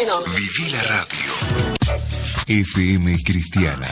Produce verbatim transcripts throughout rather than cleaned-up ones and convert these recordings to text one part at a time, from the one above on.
mí no. Viví la radio. F M Cristiana.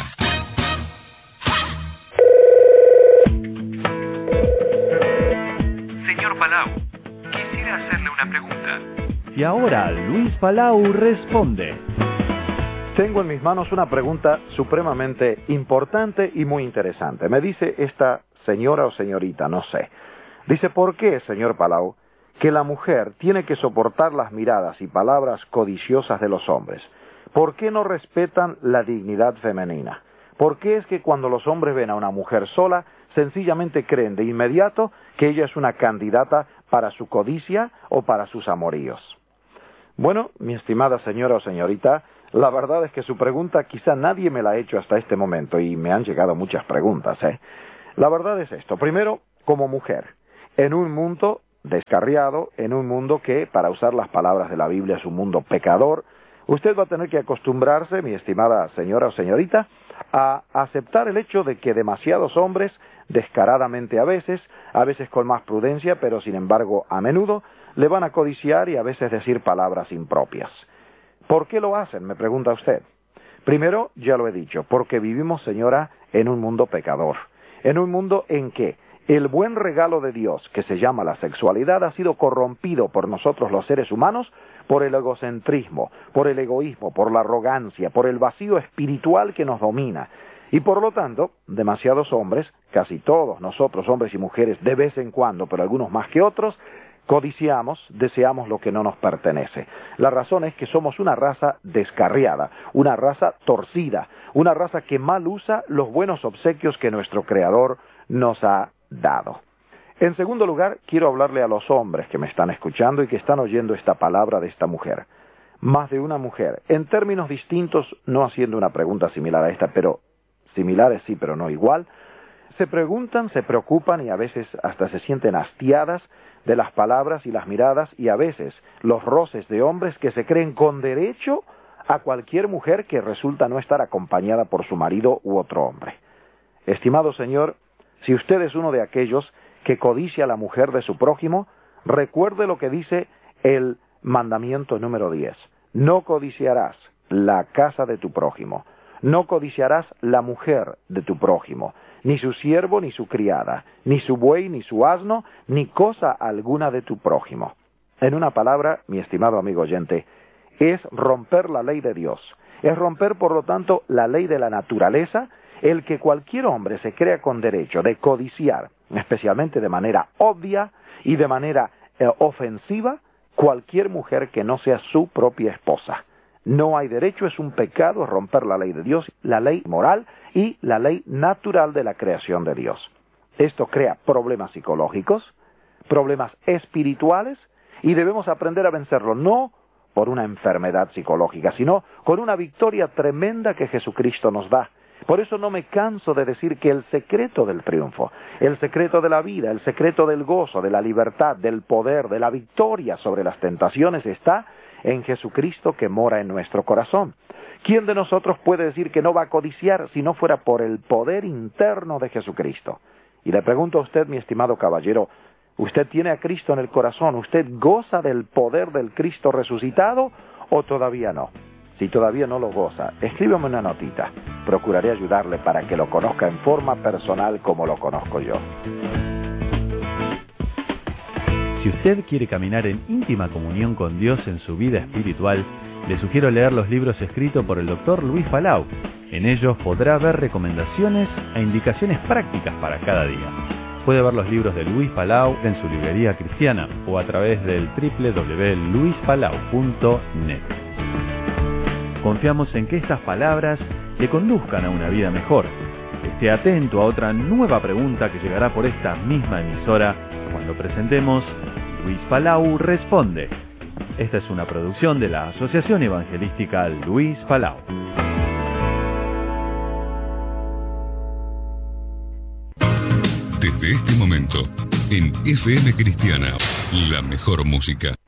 Señor Palau, quisiera hacerle una pregunta. Y ahora Luis Palau responde. Tengo en mis manos una pregunta supremamente importante y muy interesante. Me dice esta señora o señorita, no sé. Dice, ¿por qué, señor Palau, que la mujer tiene que soportar las miradas y palabras codiciosas de los hombres? ¿Por qué no respetan la dignidad femenina? ¿Por qué es que cuando los hombres ven a una mujer sola, sencillamente creen de inmediato que ella es una candidata para su codicia o para sus amoríos? Bueno, mi estimada señora o señorita, la verdad es que su pregunta quizá nadie me la ha hecho hasta este momento y me han llegado muchas preguntas, ¿eh? La verdad es esto. Primero, como mujer, en un mundo descarriado, en un mundo que, para usar las palabras de la Biblia, es un mundo pecador, usted va a tener que acostumbrarse, mi estimada señora o señorita, a aceptar el hecho de que demasiados hombres, descaradamente a veces, a veces con más prudencia, pero sin embargo a menudo, le van a codiciar y a veces decir palabras impropias. ¿Por qué lo hacen?, me pregunta usted. Primero, ya lo he dicho, porque vivimos, señora, en un mundo pecador, en un mundo en que el buen regalo de Dios, que se llama la sexualidad, ha sido corrompido por nosotros los seres humanos por el egocentrismo, por el egoísmo, por la arrogancia, por el vacío espiritual que nos domina. Y por lo tanto, demasiados hombres, casi todos nosotros, hombres y mujeres, de vez en cuando, pero algunos más que otros, codiciamos, deseamos lo que no nos pertenece. La razón es que somos una raza descarriada, una raza torcida, una raza que mal usa los buenos obsequios que nuestro Creador nos ha dado. En segundo lugar, quiero hablarle a los hombres que me están escuchando y que están oyendo esta palabra de esta mujer. Más de una mujer, en términos distintos, no haciendo una pregunta similar a esta, pero similares sí, pero no igual, se preguntan, se preocupan y a veces hasta se sienten hastiadas de las palabras y las miradas y a veces los roces de hombres que se creen con derecho a cualquier mujer que resulta no estar acompañada por su marido u otro hombre. Estimado señor, si usted es uno de aquellos que codicia a la mujer de su prójimo, recuerde lo que dice el mandamiento número diez. No codiciarás la casa de tu prójimo, no codiciarás la mujer de tu prójimo, ni su siervo ni su criada, ni su buey ni su asno, ni cosa alguna de tu prójimo. En una palabra, mi estimado amigo oyente, es romper la ley de Dios. Es romper, por lo tanto, la ley de la naturaleza, el que cualquier hombre se crea con derecho de codiciar, especialmente de manera obvia y de manera eh, ofensiva, cualquier mujer que no sea su propia esposa. No hay derecho, es un pecado romper la ley de Dios, la ley moral y la ley natural de la creación de Dios. Esto crea problemas psicológicos, problemas espirituales, y debemos aprender a vencerlo, no por una enfermedad psicológica, sino con una victoria tremenda que Jesucristo nos da. Por eso no me canso de decir que el secreto del triunfo, el secreto de la vida, el secreto del gozo, de la libertad, del poder, de la victoria sobre las tentaciones está en Jesucristo que mora en nuestro corazón. ¿Quién de nosotros puede decir que no va a codiciar si no fuera por el poder interno de Jesucristo? Y le pregunto a usted, mi estimado caballero, ¿usted tiene a Cristo en el corazón? ¿Usted goza del poder del Cristo resucitado o todavía no? Si todavía no lo goza, escríbame una notita. Procuraré ayudarle para que lo conozca en forma personal como lo conozco yo. Si usted quiere caminar en íntima comunión con Dios en su vida espiritual, le sugiero leer los libros escritos por el doctor Luis Palau. En ellos podrá ver recomendaciones e indicaciones prácticas para cada día. Puede ver los libros de Luis Palau en su librería cristiana o a través del doble u doble u doble u punto luis palau punto net. Confiamos en que estas palabras le conduzcan a una vida mejor. Esté atento a otra nueva pregunta que llegará por esta misma emisora cuando presentemos Luis Palau Responde. Esta es una producción de la Asociación Evangelística Luis Palau. Desde este momento, en F M Cristiana, la mejor música.